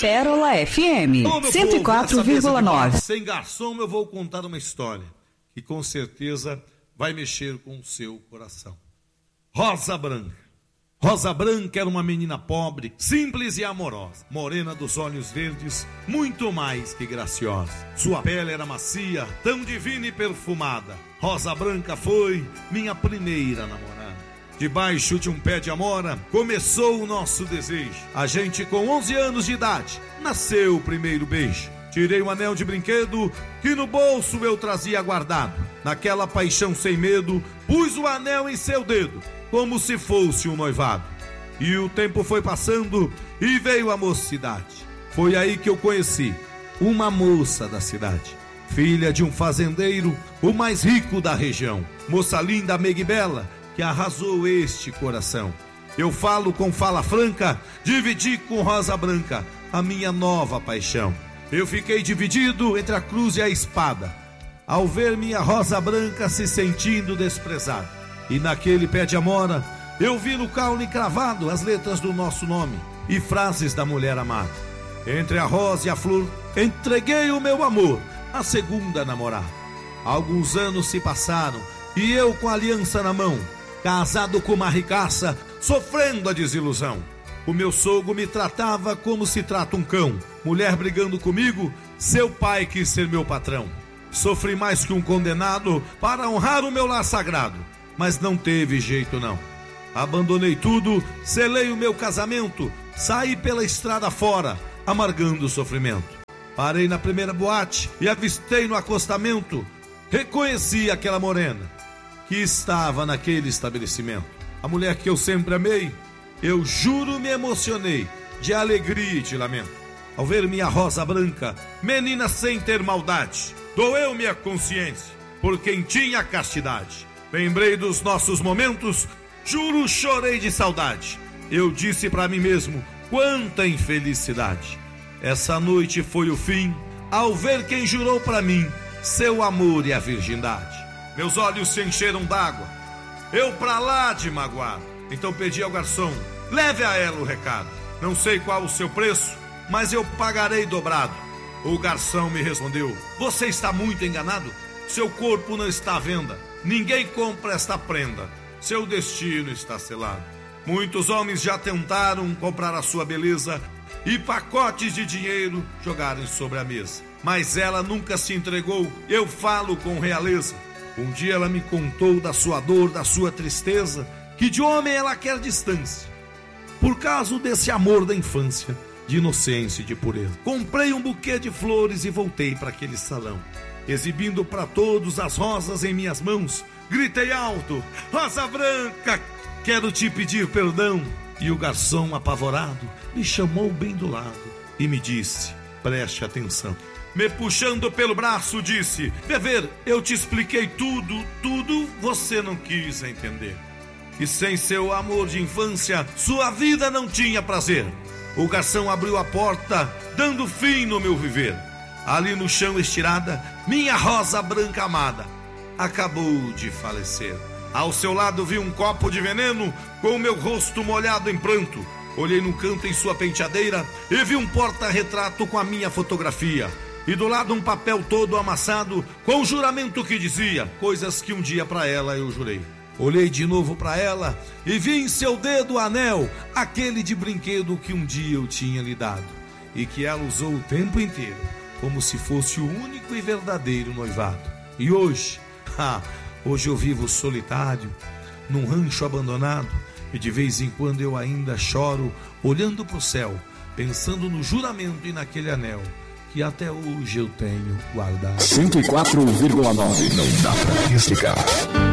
Pérola FM 104,9. Sem garçom, eu vou contar uma história que com certeza vai mexer com o seu coração. Rosa Branca. Rosa Branca era uma menina pobre, simples e amorosa, morena dos olhos verdes, muito mais que graciosa. Sua pele era macia, tão divina e perfumada. Rosa Branca foi minha primeira namorada. Debaixo de um pé de amora, começou o nosso desejo. A gente com 11 anos de idade, nasceu o primeiro beijo. Tirei um anel de brinquedo que no bolso eu trazia guardado. Naquela paixão sem medo, pus o anel em seu dedo, como se fosse um noivado. E o tempo foi passando e veio a mocidade. Foi aí que eu conheci uma moça da cidade, filha de um fazendeiro, o mais rico da região. Moça linda, meiga e bela, que arrasou este coração. Eu falo com fala franca, dividi com Rosa Branca a minha nova paixão. Eu fiquei dividido entre a cruz e a espada, ao ver minha Rosa Branca se sentindo desprezada. E naquele pé de amora, eu vi no caule cravado as letras do nosso nome e frases da mulher amada. Entre a rosa e a flor, entreguei o meu amor à segunda namorada. Alguns anos se passaram e eu com a aliança na mão, casado com uma ricaça, sofrendo a desilusão. O meu sogro me tratava como se trata um cão. Mulher brigando comigo, seu pai quis ser meu patrão. Sofri mais que um condenado para honrar o meu lar sagrado, mas não teve jeito não. Abandonei tudo, selei o meu casamento, saí pela estrada fora, amargando o sofrimento. Parei na primeira boate e avistei no acostamento, reconheci aquela morena que estava naquele estabelecimento. A mulher que eu sempre amei, eu juro me emocionei de alegria e de lamento. Ao ver minha Rosa Branca, menina sem ter maldade, doeu-me a consciência por quem tinha castidade. Lembrei dos nossos momentos, juro chorei de saudade. Eu disse pra mim mesmo, quanta infelicidade. Essa noite foi o fim, ao ver quem jurou pra mim seu amor e a virgindade. Meus olhos se encheram d'água, eu pra lá de magoado. Então pedi ao garçom, leve a ela o recado. Não sei qual o seu preço, mas eu pagarei dobrado. O garçom me respondeu, você está muito enganado, seu corpo não está à venda, ninguém compra esta prenda, seu destino está selado. Muitos homens já tentaram comprar a sua beleza e pacotes de dinheiro jogarem sobre a mesa, mas ela nunca se entregou, eu falo com realeza. Um dia ela me contou da sua dor, da sua tristeza, que de homem ela quer distância, por causa desse amor da infância, de inocência e de pureza. Comprei um buquê de flores e voltei para aquele salão, exibindo para todos as rosas em minhas mãos. Gritei alto, Rosa Branca, quero te pedir perdão. E o garçom apavorado me chamou bem do lado e me disse, preste atenção. Me puxando pelo braço disse, Bever, eu te expliquei tudo você não quis entender. E sem seu amor de infância, sua vida não tinha prazer. O garçom abriu a porta, dando fim no meu viver. Ali no chão estirada, minha Rosa Branca amada acabou de falecer. Ao seu lado vi um copo de veneno, com o meu rosto molhado em pranto. Olhei num canto em sua penteadeira e vi um porta-retrato com a minha fotografia. E do lado um papel todo amassado, com um juramento que dizia coisas que um dia pra ela eu jurei. Olhei de novo pra ela e vi em seu dedo o anel, aquele de brinquedo que um dia eu tinha lhe dado, e que ela usou o tempo inteiro, como se fosse o único e verdadeiro noivado. E hoje, hoje eu vivo solitário, num rancho abandonado, e de vez em quando eu ainda choro, olhando pro céu, pensando no juramento e naquele anel, que até hoje eu tenho guardado. 104,9, não dá pra desligar.